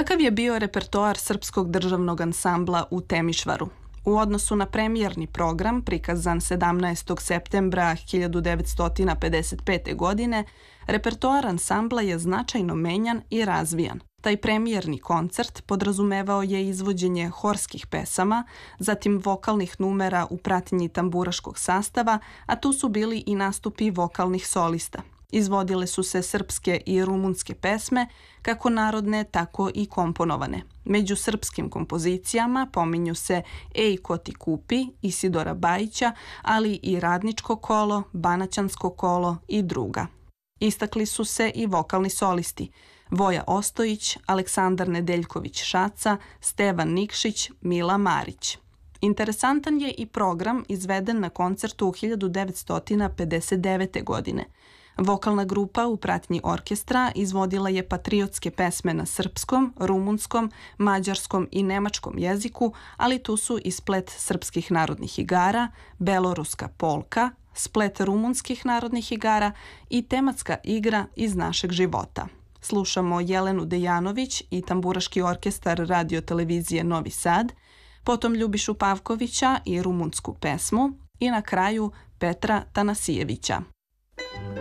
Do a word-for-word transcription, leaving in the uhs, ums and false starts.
Kakav je bio repertoar Srpskog državnog ansambla u Temišvaru? U odnosu na premijerni program, prikazan sedamnaestog septembra hiljadu devetsto pedeset pete. godine, repertoar ansambla je značajno menjan i razvijan. Taj premijerni koncert podrazumevao je izvođenje horskih pesama, zatim vokalnih numera u pratnji tamburaškog sastava, a tu su bili i nastupi vokalnih solista. Izvodile su se srpske i rumunske pesme, kako narodne, tako i komponovane. Među srpskim kompozicijama pominju se Ej ko ti kupi, Isidora Bajića, ali i Radničko kolo, Banaćansko kolo i druga. Istakli su se i vokalni solisti Voja Ostojić, Aleksandar Nedeljković Šaca, Stevan Nikšić, Mila Marić. Interesantan je i program izveden na koncertu u hiljadu devetsto pedeset devete. godine. Vokalna grupa u pratnji orkestra izvodila je patriotske pesme na srpskom, rumunskom, mađarskom i nemačkom jeziku, ali tu su i splet srpskih narodnih igara, beloruska polka, splet rumunskih narodnih igara i tematska igra iz našeg života. Slušamo Jelenu Dejanović i tamburaški orkestar Radio televizije Novi Sad, potom Ljubišu Pavkovića i rumunsku pesmu i na kraju Petra Tanasijevića.